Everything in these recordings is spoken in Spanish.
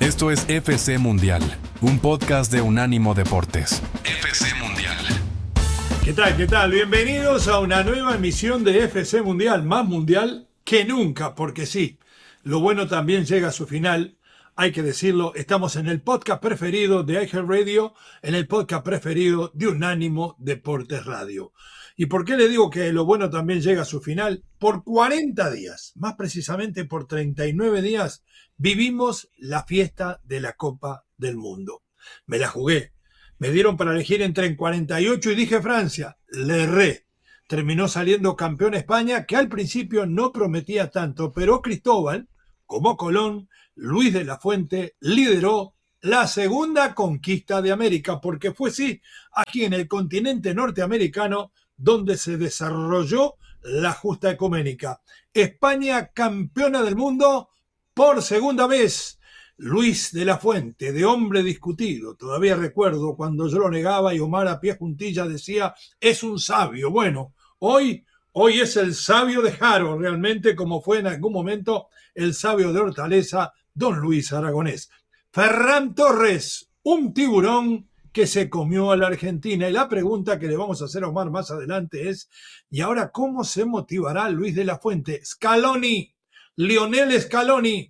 Esto es FC Mundial, un podcast de Unánimo Deportes. FC Mundial. ¿Qué tal? ¿Qué tal? Bienvenidos a una nueva emisión de FC Mundial, más mundial que nunca, porque sí, lo bueno también llega a su final. Hay que decirlo, estamos en el podcast preferido de iHeartRadio, en el podcast preferido de Unánimo Deportes Radio. ¿Y por qué le digo que lo bueno también llega a su final? Por 40 días, más precisamente por 39 días, vivimos la fiesta de la Copa del Mundo. Me la jugué. Me dieron para elegir en 48 y dije Francia. Le erré. Terminó saliendo campeón España, que al principio no prometía tanto, pero Cristóbal, como Colón, Luis de la Fuente, lideró la segunda conquista de América, porque fue sí, aquí en el continente norteamericano, donde se desarrolló la justa ecuménica. España campeona del mundo por segunda vez. Luis de la Fuente, de hombre discutido. Todavía recuerdo cuando yo lo negaba y Omar a pie juntilla decía, es un sabio. Bueno, hoy es el sabio de Jaro, realmente, como fue en algún momento el sabio de Hortaleza, don Luis Aragonés. Ferran Torres, un tiburón que se comió a la Argentina. Y la pregunta que le vamos a hacer a Omar más adelante es, ¿y ahora cómo se motivará Luis de la Fuente? Scaloni, Lionel Scaloni,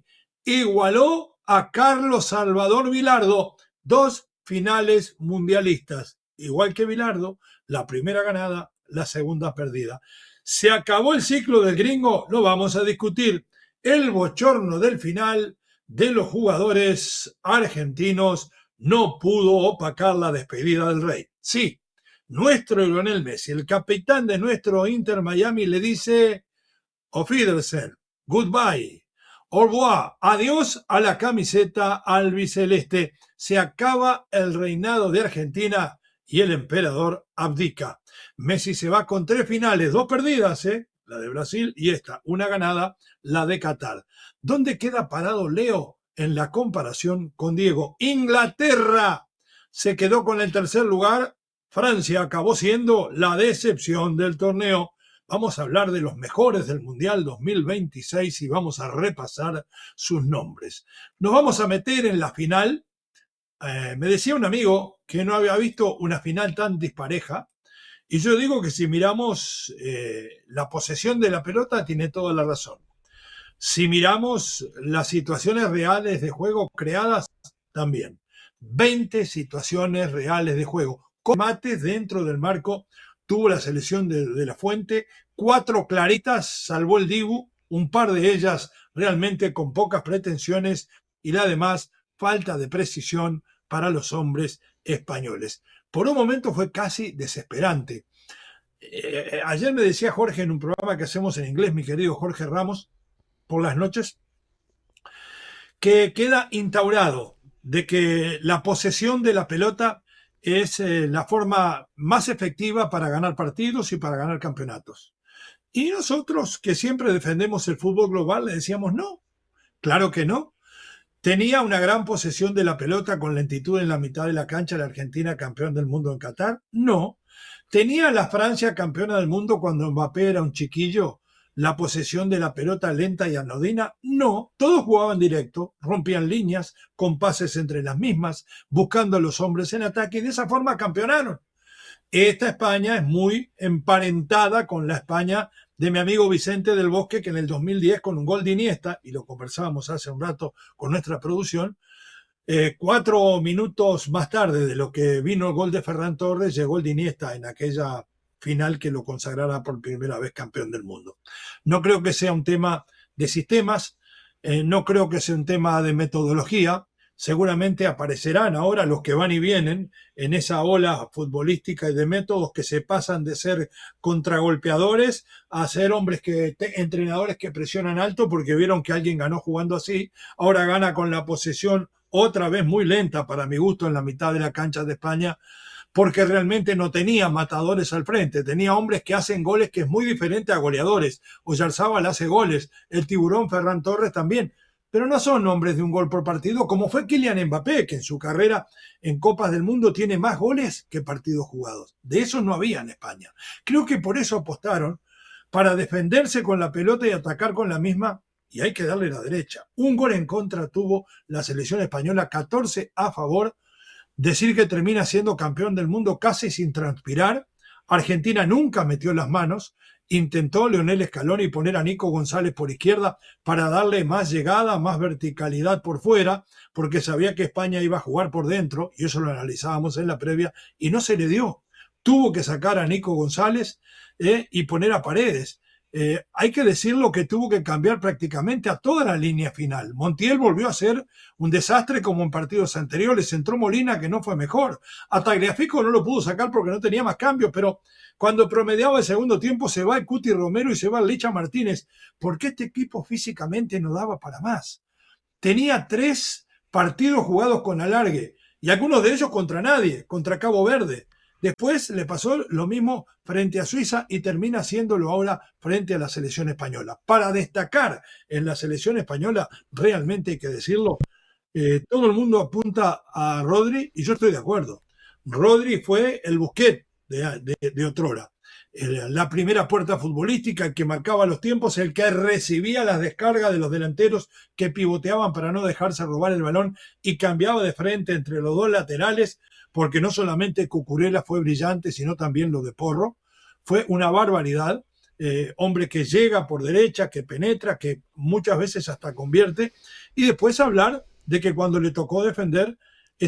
igualó a Carlos Salvador Vilardo, 2 finales mundialistas. Igual que Vilardo, la primera ganada, la segunda perdida. ¿Se acabó el ciclo del gringo? Lo vamos a discutir. El bochorno del final de los jugadores argentinos no pudo opacar la despedida del Rey. Sí, nuestro Lionel Messi, el capitán de nuestro Inter Miami, le dice Auf Wiedersehen, goodbye, au revoir, adiós a la camiseta albiceleste. Se acaba el reinado de Argentina y el emperador abdica. Messi se va con 3 finales, 2 perdidas, la de Brasil y esta, una ganada, la de Qatar. ¿Dónde queda parado Leo en la comparación con Diego? Inglaterra se quedó con el tercer lugar. Francia acabó siendo la decepción del torneo. Vamos a hablar de los mejores del Mundial 2026 y vamos a repasar sus nombres. Nos vamos a meter en la final. Me decía un amigo que no había visto una final tan dispareja. Y yo digo que si miramos la posesión de la pelota, tiene toda la razón. Si miramos las situaciones reales de juego creadas, también. 20 situaciones reales de juego. Combates dentro del marco tuvo la selección de la Fuente. 4 claritas, salvó el Dibu. Un par de ellas realmente con pocas pretensiones y la demás falta de precisión para los hombres españoles. Por un momento fue casi desesperante. Ayer me decía Jorge en un programa que hacemos en inglés, mi querido Jorge Ramos, por las noches, que queda instaurado de que la posesión de la pelota es la forma más efectiva para ganar partidos y para ganar campeonatos. Y nosotros, que siempre defendemos el fútbol global, le decíamos no, claro que no. ¿Tenía una gran posesión de la pelota con lentitud en la mitad de la cancha la Argentina campeón del mundo en Qatar? No. ¿Tenía la Francia campeona del mundo cuando Mbappé era un chiquillo la posesión de la pelota lenta y anodina? No. Todos jugaban directo, rompían líneas, con pases entre las mismas, buscando a los hombres en ataque y de esa forma campeonaron. Esta España es muy emparentada con la España de mi amigo Vicente del Bosque, que en el 2010 con un gol de Iniesta, y lo conversábamos hace un rato con nuestra producción, 4 minutos más tarde de lo que vino el gol de Ferran Torres, llegó el de Iniesta en aquella final que lo consagrara por primera vez campeón del mundo. No creo que sea un tema de sistemas, no creo que sea un tema de metodología. Seguramente aparecerán ahora los que van y vienen en esa ola futbolística y de métodos que se pasan de ser contragolpeadores a ser entrenadores que presionan alto porque vieron que alguien ganó jugando así. Ahora gana con la posesión otra vez muy lenta para mi gusto en la mitad de la cancha de España, porque realmente no tenía matadores al frente, tenía hombres que hacen goles que es muy diferente a goleadores. Oyarzábal hace goles, el tiburón Ferran Torres también, pero no son hombres de un gol por partido, como fue Kylian Mbappé, que en su carrera en Copas del Mundo tiene más goles que partidos jugados. De eso no había en España. Creo que por eso apostaron, para defenderse con la pelota y atacar con la misma, y hay que darle la derecha. Un gol en contra tuvo la selección española, 14 a favor. Decir que termina siendo campeón del mundo casi sin transpirar. Argentina nunca metió las manos. Intentó Lionel Scaloni poner a Nico González por izquierda para darle más llegada, más verticalidad por fuera, porque sabía que España iba a jugar por dentro, y eso lo analizábamos en la previa, y no se le dio. Tuvo que sacar a Nico González y poner a Paredes. Hay que decirlo que tuvo que cambiar prácticamente a toda la línea final. Montiel volvió a ser un desastre como en partidos anteriores. Entró Molina, que no fue mejor. A Tagliafico no lo pudo sacar porque no tenía más cambios, pero cuando promediaba el segundo tiempo se va el Cuti Romero y se va el Licha Martínez, porque este equipo físicamente no daba para más. Tenía 3 partidos jugados con alargue y algunos de ellos contra nadie, contra Cabo Verde. Después le pasó lo mismo frente a Suiza y termina haciéndolo ahora frente a la selección española. Para destacar en la selección española, realmente hay que decirlo, todo el mundo apunta a Rodri y yo estoy de acuerdo. Rodri fue el Busquets de otrora. La primera puerta futbolística, el que marcaba los tiempos, el que recibía las descargas de los delanteros que pivoteaban para no dejarse robar el balón y cambiaba de frente entre los dos laterales, porque no solamente Cucurella fue brillante, sino también lo de Porro. Fue una barbaridad. Hombre que llega por derecha, que penetra, que muchas veces hasta convierte. Y después hablar de que cuando le tocó defender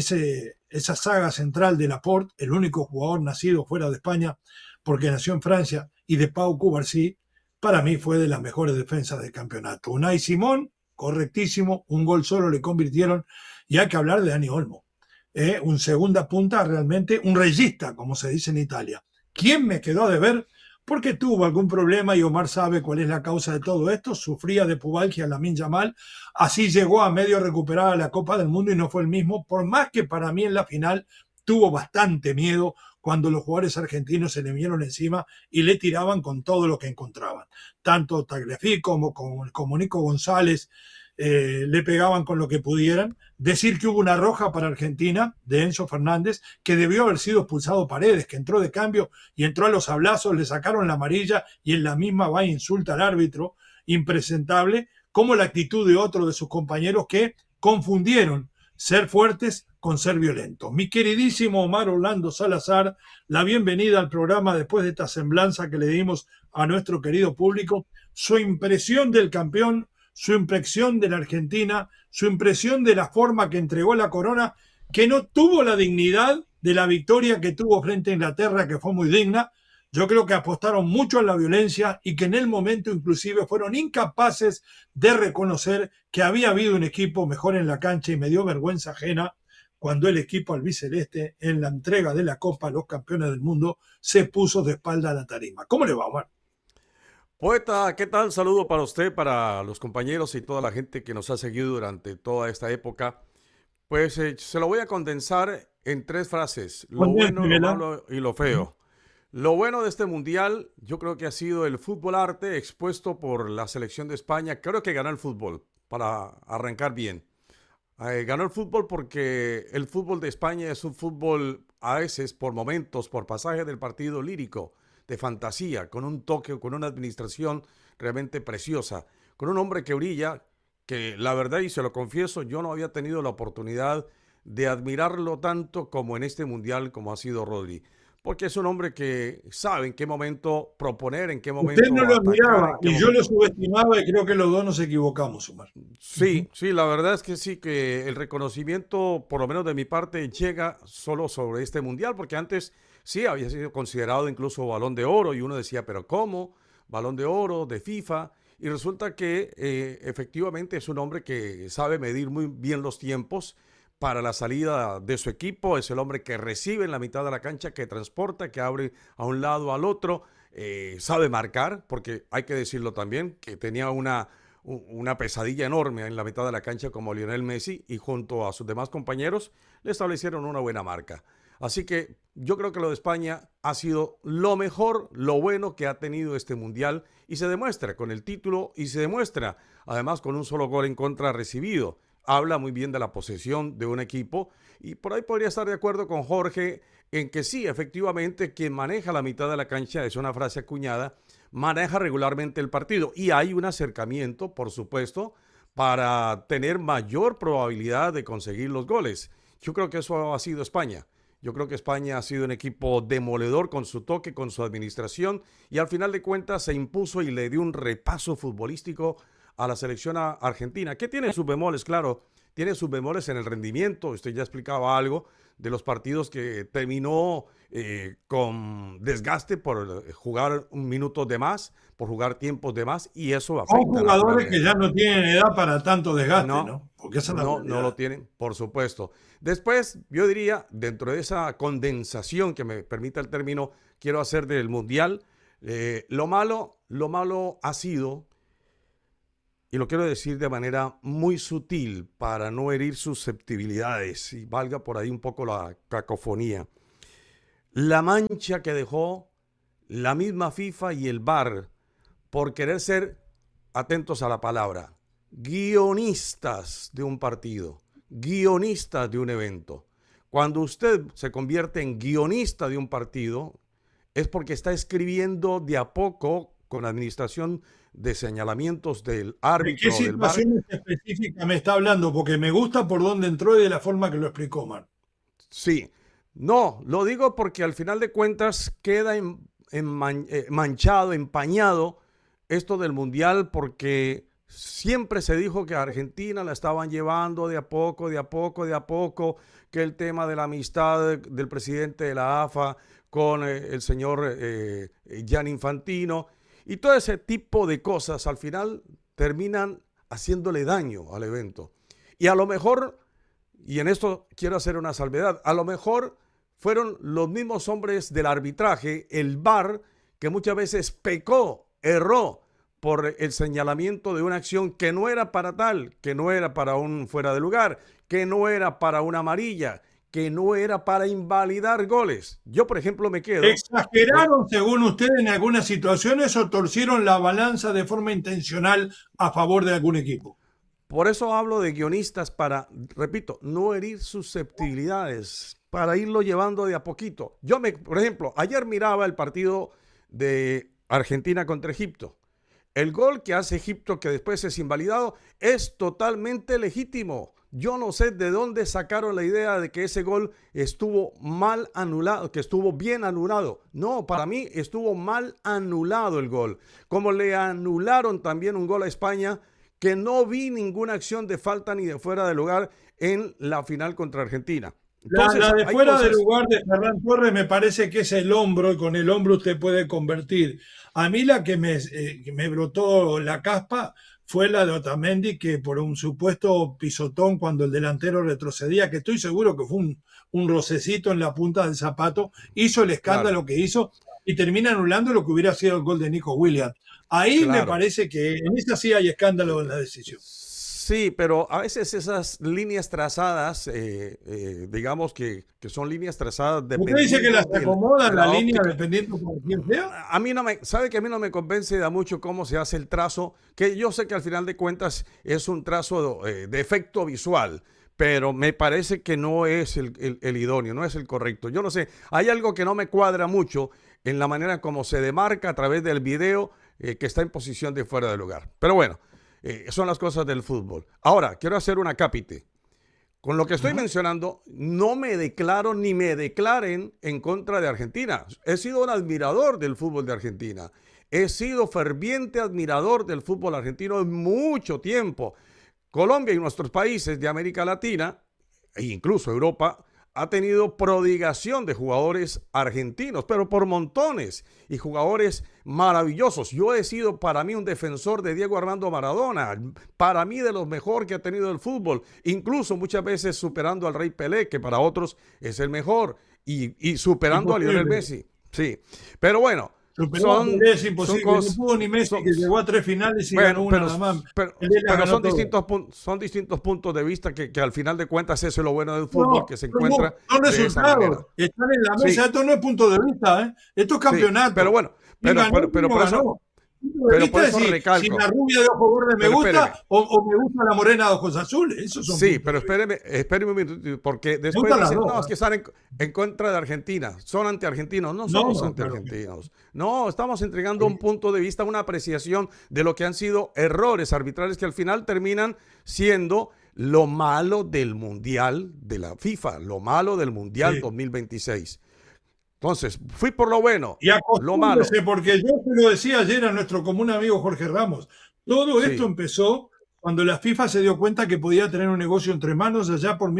esa saga central de Laporte, el único jugador nacido fuera de España, porque nació en Francia, y de Pau Cubarsí, para mí fue de las mejores defensas del campeonato. Unai Simón, correctísimo, un gol solo le convirtieron, y hay que hablar de Dani Olmo. Un segunda punta, realmente un regista, como se dice en Italia. ¿Quién me quedó a deber? Porque tuvo algún problema y Omar sabe cuál es la causa de todo esto. Sufría de pubalgia Lamine Yamal. Así llegó a medio recuperar la Copa del Mundo y no fue el mismo, por más que para mí en la final tuvo bastante miedo cuando los jugadores argentinos se le vinieron encima y le tiraban con todo lo que encontraban. Tanto Tagliafico como Nico González le pegaban con lo que pudieran. Decir que hubo una roja para Argentina de Enzo Fernández, que debió haber sido expulsado Paredes, que entró de cambio y entró a los sablazos, le sacaron la amarilla y en la misma va e insulta al árbitro, impresentable, como la actitud de otro de sus compañeros que confundieron ser fuertes con ser violentos. Mi queridísimo Omar Orlando Salazar, la bienvenida al programa después de esta semblanza que le dimos a nuestro querido público, su impresión del campeón, su impresión de la Argentina, su impresión de la forma que entregó la corona, que no tuvo la dignidad de la victoria que tuvo frente a Inglaterra, que fue muy digna. Yo creo que apostaron mucho a la violencia y que en el momento inclusive fueron incapaces de reconocer que había habido un equipo mejor en la cancha, y me dio vergüenza ajena cuando el equipo albiceleste en la entrega de la Copa a los campeones del mundo se puso de espalda a la tarima. ¿Cómo le va, Omar? Poeta, ¿qué tal? Saludo para usted, para los compañeros y toda la gente que nos ha seguido durante toda esta época. Pues se lo voy a condensar en 3 frases: lo bueno, lo malo y lo feo. Lo bueno de este mundial, yo creo que ha sido el fútbol arte expuesto por la selección de España. Creo que ganó el fútbol, para arrancar bien. Ganó el fútbol porque el fútbol de España es un fútbol a veces, por momentos, por pasaje del partido lírico, de fantasía, con un toque, con una administración realmente preciosa, con un hombre que brilla, que la verdad, y se lo confieso, yo no había tenido la oportunidad de admirarlo tanto como en este mundial, como ha sido Rodri. Porque es un hombre que sabe en qué momento proponer, en qué momento Usted no lo atacar, admiraba y yo momento... lo subestimaba, y creo que los dos nos equivocamos, Omar. Sí, sí, la verdad es que sí, que el reconocimiento, por lo menos de mi parte, llega solo sobre este mundial, porque antes sí había sido considerado incluso Balón de Oro, y uno decía, pero ¿cómo? Balón de Oro de FIFA, y resulta que efectivamente es un hombre que sabe medir muy bien los tiempos para la salida de su equipo. Es el hombre que recibe en la mitad de la cancha, que transporta, que abre a un lado al otro, sabe marcar, porque hay que decirlo también, que tenía una pesadilla enorme en la mitad de la cancha como Lionel Messi, y junto a sus demás compañeros le establecieron una buena marca. Así que yo creo que lo de España ha sido lo mejor, lo bueno que ha tenido este mundial, y se demuestra con el título, y se demuestra además con un solo gol en contra recibido. Habla muy bien de la posesión de un equipo, y por ahí podría estar de acuerdo con Jorge en que sí, efectivamente, quien maneja la mitad de la cancha es una frase acuñada, maneja regularmente el partido y hay un acercamiento, por supuesto, para tener mayor probabilidad de conseguir los goles. Yo creo que eso ha sido España. Yo creo que España ha sido un equipo demoledor con su toque, con su administración y al final de cuentas se impuso y le dio un repaso futbolístico a la selección argentina, que tiene sus bemoles, claro, tiene sus bemoles en el rendimiento. Usted ya explicaba algo de los partidos que terminó con desgaste por jugar un minuto de más, por jugar tiempos de más, y eso afecta. Son jugadores que ya no tienen edad para tanto desgaste, ¿no? Porque esa es la no realidad. lo tienen, por supuesto. Después, yo diría, dentro de esa condensación que me permita el término, quiero hacer del Mundial, lo malo ha sido, y lo quiero decir de manera muy sutil para no herir susceptibilidades y valga por ahí un poco la cacofonía, la mancha que dejó la misma FIFA y el VAR por querer ser, atentos a la palabra, guionistas de un partido, guionistas de un evento. Cuando usted se convierte en guionista de un partido, es porque está escribiendo de a poco con la administración de señalamientos del árbitro. ¿De qué situaciones específicas me está hablando? Porque me gusta por dónde entró y de la forma que lo explicó, Mar. Sí, no, lo digo porque al final de cuentas queda manchado, empañado esto del Mundial, porque siempre se dijo que a Argentina la estaban llevando de a poco, que el tema de la amistad del presidente de la AFA con el señor Gianni Infantino y todo ese tipo de cosas al final terminan haciéndole daño al evento. Y a lo mejor, y en esto quiero hacer una salvedad, a lo mejor fueron los mismos hombres del arbitraje, el VAR, que muchas veces pecó, erró por el señalamiento de una acción que no era para tal, que no era para un fuera de lugar, que no era para una amarilla, que no era para invalidar goles. Yo, por ejemplo, me quedo... ¿Exageraron, según usted, en algunas situaciones o torcieron la balanza de forma intencional a favor de algún equipo? Por eso hablo de guionistas para, repito, no herir susceptibilidades, para irlo llevando de a poquito. Por ejemplo, ayer miraba el partido de Argentina contra Egipto. El gol que hace Egipto, que después es invalidado, es totalmente legítimo. Yo no sé de dónde sacaron la idea de que ese gol estuvo mal anulado, que estuvo bien anulado. No, para mí estuvo mal anulado el gol. Como le anularon también un gol a España, que no vi ninguna acción de falta ni de fuera de lugar en la final contra Argentina. Entonces, la de fuera de lugar de Ferran Torres me parece que es el hombro, y con el hombro usted puede convertir. A mí la que me brotó la caspa fue la de Otamendi, que por un supuesto pisotón cuando el delantero retrocedía, que estoy seguro que fue un rocecito en la punta del zapato, hizo el escándalo que hizo y termina anulando lo que hubiera sido el gol de Nico Williams. Ahí me parece que en esta sí hay escándalo en la decisión. Sí, pero a veces esas líneas trazadas, digamos que son líneas trazadas dependiendo... ¿Usted dice que las acomodan la línea dependiendo por quién sea? A mí sabe que a mí no me convence de mucho cómo se hace el trazo, que yo sé que al final de cuentas es un trazo de efecto visual, pero me parece que no es el idóneo, no es el correcto. Yo no sé, hay algo que no me cuadra mucho en la manera como se demarca a través del video que está en posición de fuera de lugar. Pero bueno. Son las cosas del fútbol. Ahora, quiero hacer una cápite. Con lo que estoy mencionando, no me declaro ni me declaren en contra de Argentina. He sido un admirador del fútbol de Argentina. He sido ferviente admirador del fútbol argentino en mucho tiempo. Colombia y nuestros países de América Latina, e incluso Europa, ha tenido prodigación de jugadores argentinos, pero por montones, y jugadores maravillosos. Yo he sido para mí un defensor de Diego Armando Maradona, para mí de los mejores que ha tenido el fútbol, incluso muchas veces superando al Rey Pelé, que para otros es el mejor, y superando a Lionel Messi. Sí, pero bueno. Es imposible, no pudo ni Messi, que llegó a 3 finales y ganó una nada más. Pero son distintos puntos de vista que al final de cuentas eso es lo bueno del fútbol, que se encuentra son resultados, están en la mesa. Esto no es punto de vista, esto es campeonato. Pero bueno, punto de pero vista por de eso si recalco. la rubia de ojos verdes me Pero gusta espéreme. o me gusta la morena de ojos azules. Esos son Sí, puntos pero de vista. espéreme un minuto, porque Me después gustan las dicen, dos. no, es que están en contra de Argentina, son antiargentinos. No No, somos no, claro que no. antiargentinos. No, estamos entregando un punto de vista, una apreciación de lo que han sido errores arbitrales que al final terminan siendo lo malo del Mundial de la FIFA, lo malo del Mundial Sí. 2026. Entonces, fui por lo bueno, Y lo malo. acostúmbrese, porque yo se lo decía ayer a nuestro común amigo Jorge Ramos. Todo esto Sí, empezó cuando la FIFA se dio cuenta que podía tener un negocio entre manos allá por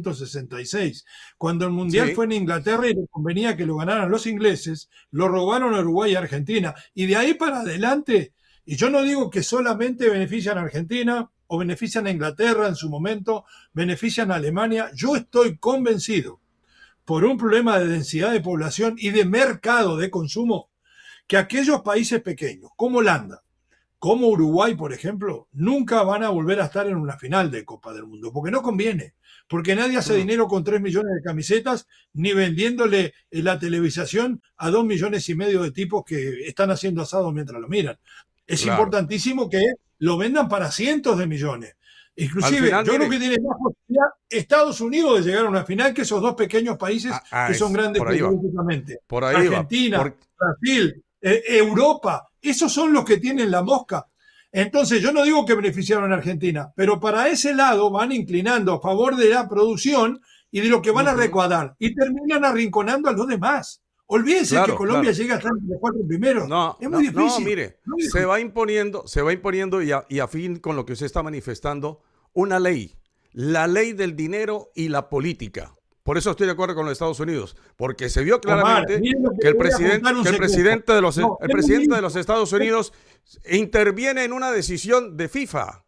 1966. Cuando el Mundial sí, fue en Inglaterra y le convenía que lo ganaran los ingleses, lo robaron a Uruguay y Argentina. Y de ahí para adelante, y yo no digo que solamente benefician a Argentina o benefician a Inglaterra en su momento, benefician a Alemania, yo estoy convencido por un problema de densidad de población y de mercado de consumo, que aquellos países pequeños, como Holanda, como Uruguay, por ejemplo, nunca van a volver a estar en una final de Copa del Mundo, porque no conviene, porque nadie hace mm, dinero con 3 millones de camisetas, ni vendiéndole la televisación a 2 millones y medio de tipos que están haciendo asado mientras lo miran. Es claro. importantísimo que lo vendan para cientos de millones. Al Inclusive, final, yo creo mire, que tiene más posibilidad Estados Unidos de llegar a una final que esos dos pequeños países que son grandes por ahí va, futbolísticamente. por ahí va. Argentina, Brasil, Europa, esos son los que tienen la mosca. Entonces, yo no digo que beneficiaron a Argentina, pero para ese lado van inclinando a favor de la producción y de lo que van a Ujú. recaudar y terminan arrinconando a los demás. Olvídense que Claro, Colombia claro. llegue a estar entre los 4 primeros. No, Es muy no, no, difícil. mire, Muy difícil. se va imponiendo y a fin con lo que usted está manifestando, una ley, la ley del dinero y la política. Por eso estoy de acuerdo con los Estados Unidos, porque se vio Omar, claramente miren lo que que el te voy a presidente, contar un que el secreto. presidente de los, No, el es lo presidente de mismo. los Estados Unidos interviene en una decisión de FIFA,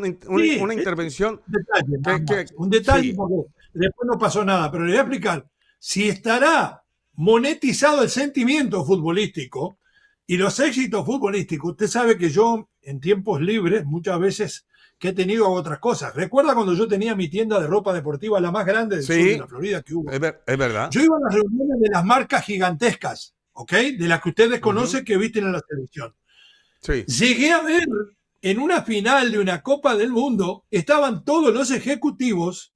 Sí, una intervención un detalle, nada que más. Un detalle sí, porque después no pasó nada, pero le voy a explicar. Si estará monetizado el sentimiento futbolístico y los éxitos futbolísticos, usted sabe que yo en tiempos libres muchas veces que he tenido hago otras cosas. ¿Recuerda cuando yo tenía mi tienda de ropa deportiva, la más grande del sur de sí, la Florida que hubo? es verdad. Yo iba a las reuniones de las marcas gigantescas, ¿ok? De las que ustedes Ujú, conocen que visten en la televisión. sí, Llegué a ver en una final de una Copa del Mundo, estaban todos los ejecutivos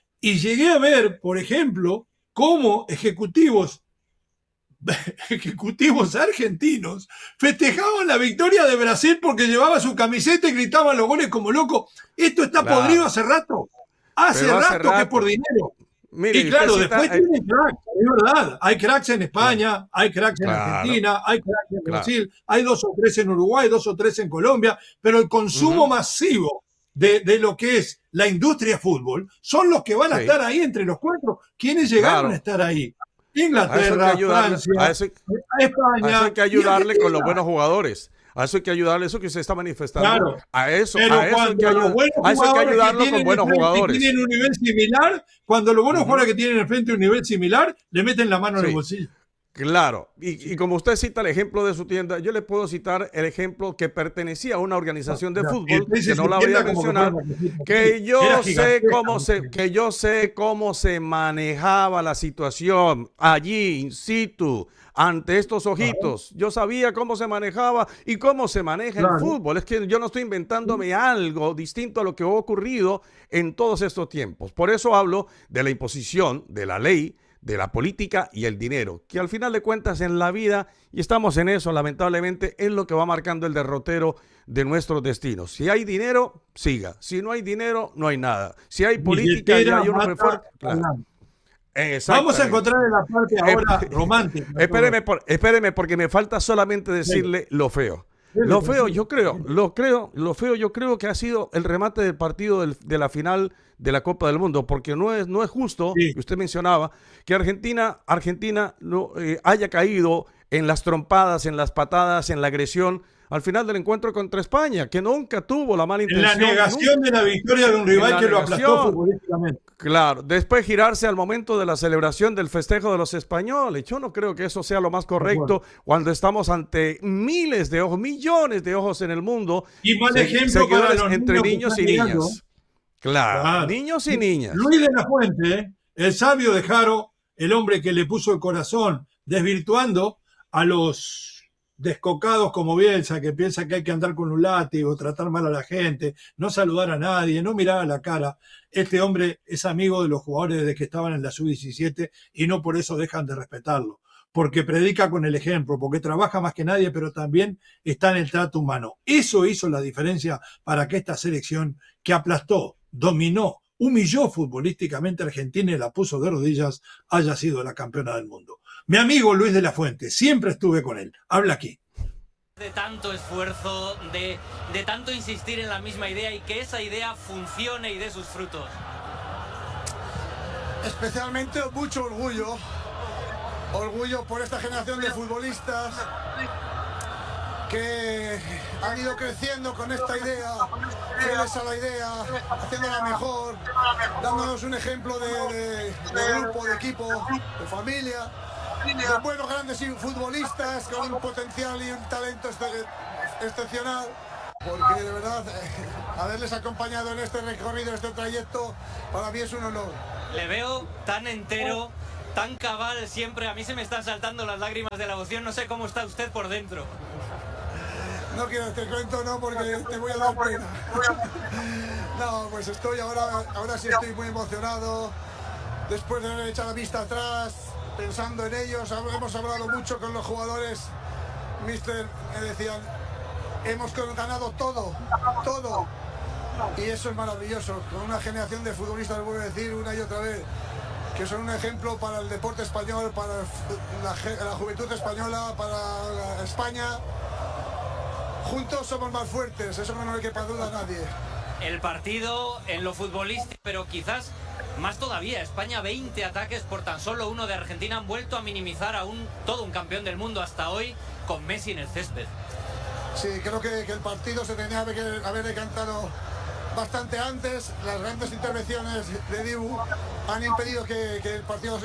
y llegué a ver, por ejemplo, cómo ejecutivos argentinos festejaban la victoria de Brasil porque llevaba su camiseta y gritaban los goles como locos. Esto está podrido claro. hace rato. Hace Pero hace rato que es por rato. dinero. Mire, Y y usted claro, cita, después tienen cracks, es verdad. Hay cracks en España, hay cracks en claro, Argentina, hay cracks en claro. Brasil, hay 2 o 3 en Uruguay, 2 o 3 en Colombia, pero el consumo Ujú, masivo de lo que es la industria fútbol son los que van a sí, estar ahí entre los 4. ¿Quiénes llegaron a claro. estar ahí? A eso hay que Inglaterra, ayudarle, Francia, a eso hay España que y ayudarle con los Argentina. buenos jugadores. A eso hay que ayudarle, eso que usted está manifestando. Claro, A pero eso hay que cuando los buenos a eso hay que jugadores que ayudarlo con tienen buenos enfrente jugadores. tienen un nivel similar, cuando los buenos Ujú, jugadores que tienen enfrente un nivel similar, le meten la mano en el sí. bolsillo. Claro, y como usted cita el ejemplo de su tienda, yo le puedo citar el ejemplo que pertenecía a una organización de Y fútbol, usted dice que no su la voy a tienda como que fuera mencionar, una cosita así. que Era yo sé gigantesca. que yo sé cómo se manejaba la situación allí, in situ, ante estos Claro, ojitos. Yo sabía cómo se manejaba y cómo se maneja el claro. fútbol. Es que yo no estoy inventándome algo distinto a lo que ha ocurrido en todos estos tiempos. Por eso hablo de la imposición de la ley, de la política y el dinero, que al final de cuentas en la vida, y estamos en eso lamentablemente, es lo que va marcando el derrotero de nuestros destinos. Si hay dinero, siga. Si no hay dinero, no hay nada. Si hay política y Billetera hay uno que mata claro. talán. Vamos a Exactamente. encontrar en la parte ahora romántica. Espéreme, porque me falta solamente decirle lo feo. Lo feo, lo feo, yo creo que ha sido el remate del partido de la final de la Copa del Mundo, porque no es justo, Sí, que usted mencionaba, que Argentina no, haya caído en las trompadas, en las patadas, en la agresión al final del encuentro contra España, que nunca tuvo la mala en la intención. negación de la victoria de un En rival la que lo aplastó negación. futbolísticamente. Claro, después girarse al momento de la celebración del festejo de los españoles. Yo no creo que eso sea lo más De acuerdo. correcto cuando estamos ante miles de ojos, millones de ojos en el mundo, Y mal ejemplo para seguidores los entre niños que niños están y llegando. niñas. Claro, Claro. niños y niñas. Luis de la Fuente, el sabio de Jaro, el hombre que le puso el corazón, desvirtuando a los descocados como Bielsa, que piensa que hay que andar con un látigo, tratar mal a la gente, no saludar a nadie, no mirar a la cara. Este hombre es amigo de los jugadores desde que estaban en la sub-17 y no por eso dejan de respetarlo, porque predica con el ejemplo, porque trabaja más que nadie, pero también está en el trato humano. Eso hizo la diferencia para que esta selección, que aplastó, dominó, humilló futbolísticamente a Argentina y la puso de rodillas, haya sido la campeona del mundo. Mi amigo Luis de la Fuente, siempre estuve con él. Habla aquí. De tanto esfuerzo, de tanto insistir en la misma idea y que esa idea funcione y dé sus frutos. Especialmente mucho orgullo por esta generación de futbolistas que han ido creciendo con esta idea, fieles a la idea, haciéndola mejor, dándonos un ejemplo de grupo, de equipo, de familia, de buenos grandes futbolistas con un potencial y un talento excepcional. Porque de verdad, haberles acompañado en este recorrido, en este trayecto, para mí es un honor. Le veo tan entero, tan cabal siempre. A mí se me están saltando las lágrimas de la emoción. No sé cómo está usted por dentro. No quiero te cuento, no, porque te voy a dar pena. No, pues estoy ahora sí estoy muy emocionado. Después de haber echado la vista atrás, pensando en ellos, hemos hablado mucho con los jugadores. Mister, me decían, hemos ganado todo. Y eso es maravilloso. Con una generación de futbolistas, voy a decir una y otra vez, que son un ejemplo para el deporte español, para la juventud española, para España. Juntos somos más fuertes, eso no le quepa duda a nadie. El partido en lo futbolístico, pero quizás más todavía. España 20 ataques por tan solo uno de Argentina. Han vuelto a minimizar a todo un campeón del mundo hasta hoy con Messi en el césped. Sí, creo que el partido se tenía que haber decantado bastante antes. Las grandes intervenciones de Dibu han impedido que el partido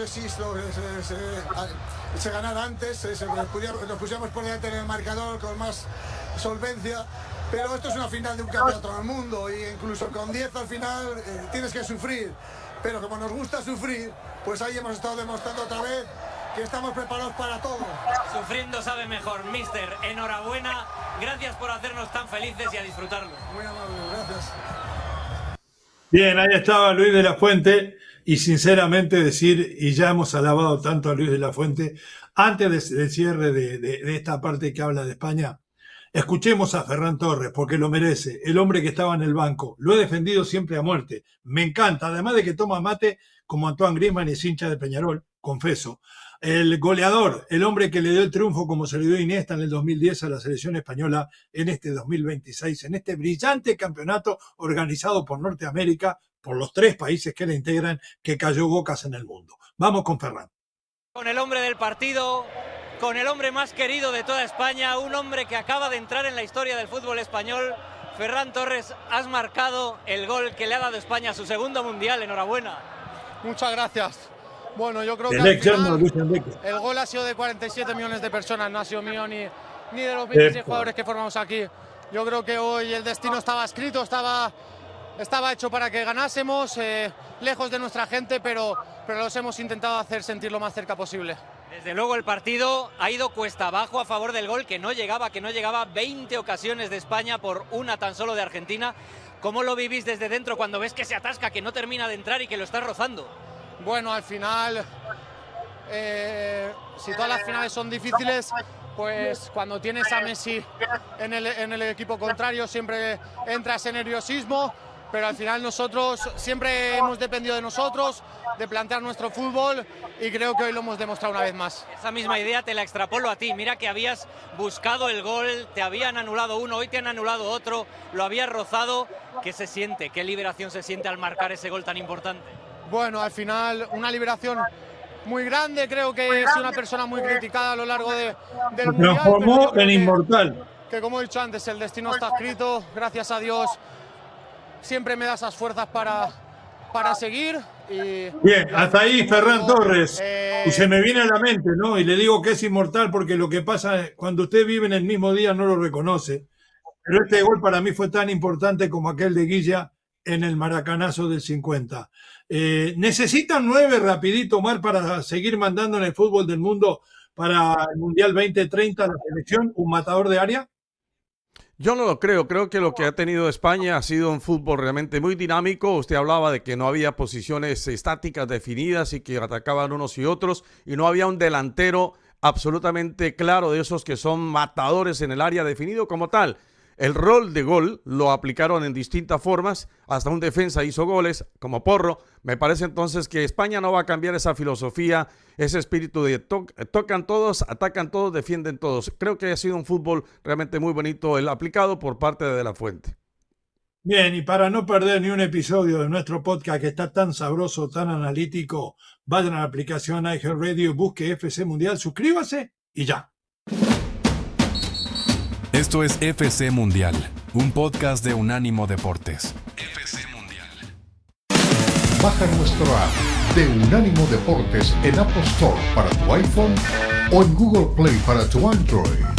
se ganara antes, nos pusiéramos por delante en el marcador con más solvencia, pero esto es una final de un campeonato del mundo y incluso con 10 al final tienes que sufrir, pero como nos gusta sufrir, pues ahí hemos estado demostrando otra vez que estamos preparados para todo. Sufriendo sabe mejor, mister. Enhorabuena, gracias por hacernos tan felices y a disfrutarlo. Muy amable, gracias. Bien, ahí estaba Luis de la Fuente y sinceramente decir, y ya hemos alabado tanto a Luis de la Fuente, antes del cierre de esta parte que habla de España, escuchemos a Ferran Torres porque lo merece, el hombre que estaba en el banco, lo he defendido siempre a muerte, me encanta, además de que toma mate como Antoine Griezmann y es hincha de Peñarol, confeso. El goleador, el hombre que le dio el triunfo como se le dio a Iniesta en el 2010 a la selección española en este 2026, en este brillante campeonato organizado por Norteamérica, por los 3 países que la integran, que cayó bocas en el mundo. Vamos con Ferran. Con el hombre del partido, con el hombre más querido de toda España, un hombre que acaba de entrar en la historia del fútbol español. Ferran Torres, has marcado el gol que le ha dado España a su segundo mundial. Enhorabuena. Muchas gracias. Bueno, yo creo que al final, el gol ha sido de 47 millones de personas, no ha sido mío ni de los 26 jugadores que formamos aquí. Yo creo que hoy el destino estaba escrito, estaba hecho para que ganásemos, lejos de nuestra gente, pero los hemos intentado hacer sentir lo más cerca posible. Desde luego el partido ha ido cuesta abajo a favor del gol, que no llegaba 20 ocasiones de España por una tan solo de Argentina. ¿Cómo lo vivís desde dentro cuando ves que se atasca, que no termina de entrar y que lo está rozando? Bueno, al final, si todas las finales son difíciles, pues cuando tienes a Messi en el equipo contrario siempre entra ese nerviosismo, pero al final nosotros siempre hemos dependido de nosotros, de plantear nuestro fútbol y creo que hoy lo hemos demostrado una vez más. Esa misma idea te la extrapolo a ti. Mira que habías buscado el gol, te habían anulado uno, hoy te han anulado otro, lo habías rozado. ¿Qué se siente? ¿Qué liberación se siente al marcar ese gol tan importante? Bueno, al final una liberación muy grande, creo que es una persona muy criticada a lo largo del mundial. Se transformó en inmortal. Que como he dicho antes, el destino está escrito, gracias a Dios siempre me da esas fuerzas para seguir. Bien, hasta ahí Ferran Torres. Y se me viene a la mente, ¿no? Y le digo que es inmortal porque lo que pasa es cuando usted vive en el mismo día no lo reconoce. Pero este gol para mí fue tan importante como aquel de Guilla en el Maracanazo del 50. ¿Necesitan 9 rapidito, Omar, para seguir mandando en el fútbol del mundo? para el Mundial 2030 la selección, un matador de área? Yo no lo creo. Creo que lo que ha tenido España ha sido un fútbol realmente muy dinámico. Usted hablaba de que no había posiciones estáticas definidas y que atacaban unos y otros, y no había un delantero absolutamente claro de esos que son matadores en el área definido como tal. El rol de gol lo aplicaron en distintas formas, hasta un defensa hizo goles, como Porro. Me parece entonces que España no va a cambiar esa filosofía, ese espíritu de tocan todos, atacan todos, defienden todos. Creo que ha sido un fútbol realmente muy bonito el aplicado por parte de De La Fuente. Bien, y para no perder ni un episodio de nuestro podcast que está tan sabroso, tan analítico, vayan a la aplicación iHeartRadio, busque FC Mundial, suscríbase y ya. Esto es FC Mundial, un podcast de Unánimo Deportes. FC Mundial. Baja nuestro app de Unánimo Deportes en Apple Store para tu iPhone o en Google Play para tu Android.